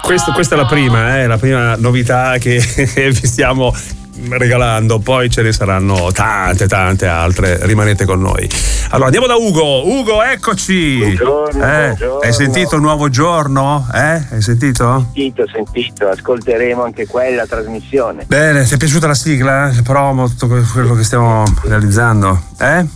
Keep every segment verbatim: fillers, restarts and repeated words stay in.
Questo, questa è la prima, eh, la prima novità che vi stiamo regalando, poi ce ne saranno tante tante altre, rimanete con noi. Allora andiamo da Ugo. Ugo, eccoci. Buongiorno, eh, buongiorno. Hai sentito il nuovo giorno? Eh? Hai sentito? Sentito, sentito, ascolteremo anche quella trasmissione. Bene, ti è piaciuta la sigla? Il promo, tutto quello che stiamo realizzando? Eh?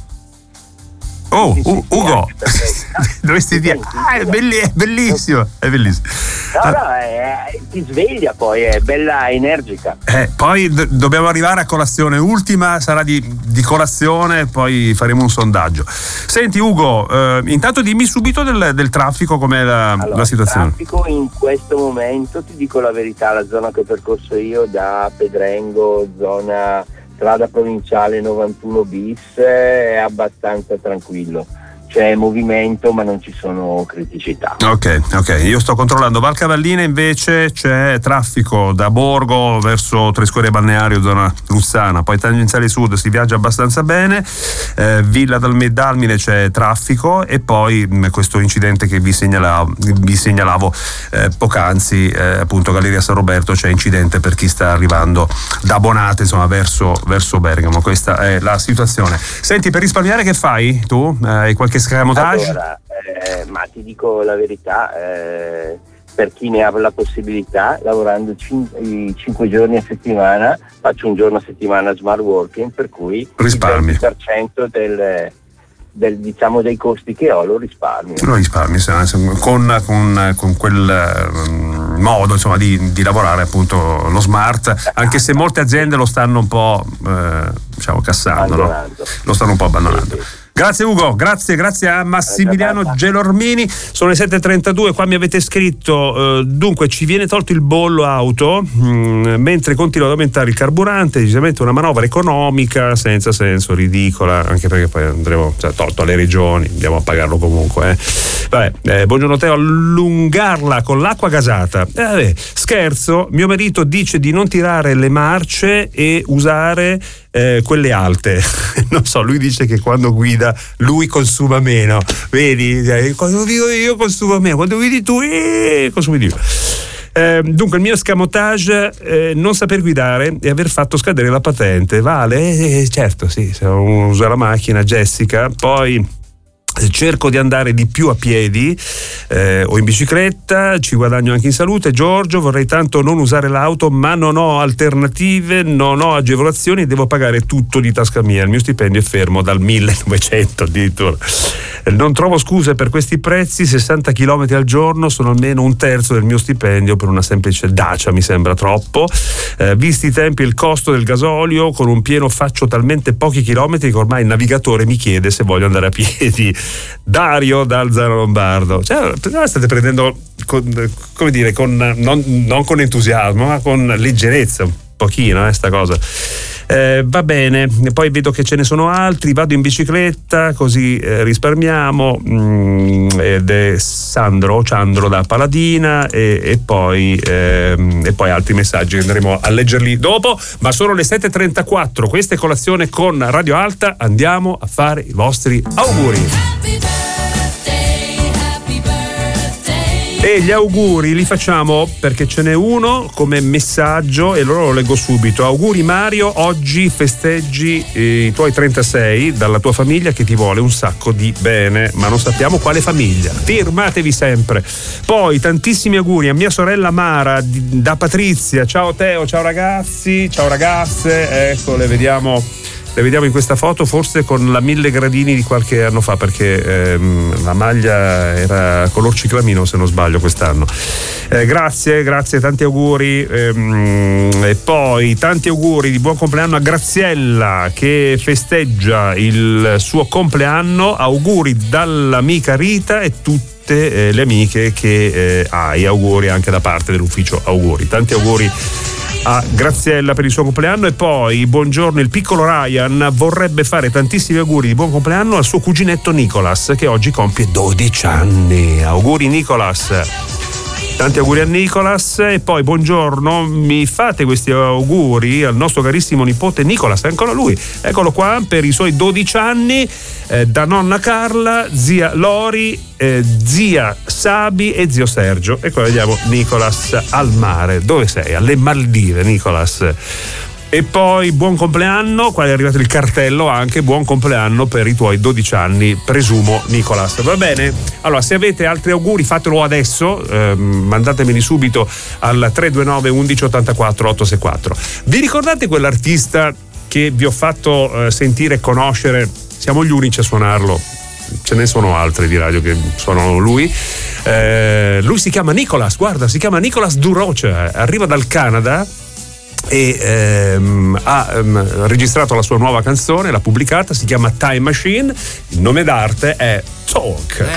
Oh, Sì, sì, U- sì, Ugo, dovresti dire, Sì, sì, ah, è, belli- è bellissimo, è bellissimo. No, no, è, ti sveglia poi, è bella energica. Eh, poi d- dobbiamo arrivare a colazione, ultima sarà di, di colazione, poi faremo un sondaggio. Senti Ugo, eh, intanto dimmi subito del, del traffico, com'è la, allora, la situazione. Il traffico in questo momento, ti dico la verità, la zona che ho percorso io da Pedrengo, zona strada provinciale novantuno bis, è abbastanza tranquillo. C'è movimento ma non ci sono criticità. Ok, ok, io sto controllando Valcavalline, invece c'è traffico da Borgo verso Trescore Balneario, zona Luzzana, poi tangenziale sud si viaggia abbastanza bene, eh, Villa dal Dalmine c'è traffico, e poi mh, questo incidente che vi segnalavo, vi segnalavo eh, poc'anzi, eh, appunto Galleria San Roberto, c'è incidente per chi sta arrivando da Bonate, insomma verso, verso Bergamo. Questa è la situazione. Senti, per risparmiare che fai tu? Eh, hai qualche scamotage? Allora, eh, ma ti dico la verità, eh, per chi ne ha la possibilità, lavorando cin- cinque giorni a settimana, faccio un giorno a settimana smart working, per cui risparmi. il venti per cento del, del, diciamo, dei costi che ho lo risparmio. Lo risparmi, con, con, con quel um, modo insomma di, di lavorare, appunto lo smart, anche se molte aziende lo stanno un po' eh, diciamo cassando, no? Lo stanno un po' abbandonando. Sì, sì. Grazie Ugo, grazie, grazie a Massimiliano Gelormini. Sono le sette e trentadue, qua mi avete scritto, eh, dunque ci viene tolto il bollo auto mh, mentre continua ad aumentare il carburante, decisamente una manovra economica senza senso, ridicola, anche perché poi andremo, cioè, tolto alle regioni, andiamo a pagarlo comunque. Eh. Vabbè, eh, buongiorno Teo, allungarla con l'acqua gasata. Eh, vabbè, scherzo, mio marito dice di non tirare le marce e usare Eh, quelle alte. Non so, lui dice che quando guida lui consuma meno, vedi, quando guido io consumo meno, quando guidi tu eh, consumi di più. Eh, dunque il mio escamotage, eh, non saper guidare e aver fatto scadere la patente. Vale? Eh, certo, sì, se uno usa la macchina, Jessica, poi cerco di andare di più a piedi eh, o in bicicletta, ci guadagno anche in salute. Giorgio, vorrei tanto non usare l'auto ma non ho alternative, non ho agevolazioni e devo pagare tutto di tasca mia, il mio stipendio è fermo dal millenovecento addirittura, non trovo scuse per questi prezzi, sessanta chilometri al giorno sono almeno un terzo del mio stipendio per una semplice Dacia, mi sembra troppo, eh, visti i tempi e il costo del gasolio, con un pieno faccio talmente pochi chilometri che ormai il navigatore mi chiede se voglio andare a piedi. Dario dal Zaro Lombardo, cioè state prendendo con, come dire, con, non, non con entusiasmo ma con leggerezza un pochino eh, sta cosa. Eh, va bene, poi vedo che ce ne sono altri, vado in bicicletta così eh, risparmiamo, mm, ed è Sandro Ciandro da Paladina e, e, poi, ehm, e poi altri messaggi che andremo a leggerli dopo, ma sono le sette e trentaquattro, questa è Colazione con Radio Alta, andiamo a fare i vostri auguri. E gli auguri li facciamo perché ce n'è uno come messaggio e allora lo leggo subito. Auguri Mario, oggi festeggi eh, i tuoi trentasei dalla tua famiglia che ti vuole un sacco di bene, ma non sappiamo quale famiglia. Firmatevi sempre. Poi tantissimi auguri a mia sorella Mara di, da Patrizia. Ciao Teo, ciao ragazzi, ciao ragazze. Ecco, le vediamo Le vediamo in questa foto forse con la mille gradini di qualche anno fa, perché ehm, la maglia era color ciclamino se non sbaglio quest'anno. Eh, grazie, grazie, tanti auguri. Ehm, e poi tanti auguri di buon compleanno a Graziella che festeggia il suo compleanno. Auguri dall'amica Rita e tutte eh, le amiche che eh, hai. Auguri anche da parte dell'ufficio auguri. Tanti auguri a Graziella per il suo compleanno. E poi buongiorno, il piccolo Ryan vorrebbe fare tantissimi auguri di buon compleanno al suo cuginetto Nicolas che oggi compie dodici anni. Auguri Nicolas. Tanti auguri a Nicolas. E poi buongiorno, mi fate questi auguri al nostro carissimo nipote Nicolas, ancora lui, eccolo qua, per i suoi dodici anni, eh, da nonna Carla, zia Lori, eh, zia Sabi e zio Sergio. E qua vediamo Nicolas al mare. Dove sei? Alle Maldive, Nicolas. E poi buon compleanno, qua è arrivato il cartello anche, buon compleanno per i tuoi dodici anni, presumo, Nicolas. Va bene? Allora, se avete altri auguri fatelo adesso, eh, mandatemeli subito al tre due nove undici ottantaquattro ottosessantaquattro. Vi ricordate quell'artista che vi ho fatto eh, sentire e conoscere? Siamo gli unici a suonarlo, ce ne sono altri di radio che suonano lui. Eh, lui si chiama Nicolas, guarda, si chiama Nicolas Durocher, arriva dal Canada e ehm, ha ehm, registrato la sua nuova canzone, l'ha pubblicata, si chiama Time Machine, il nome d'arte è Talk.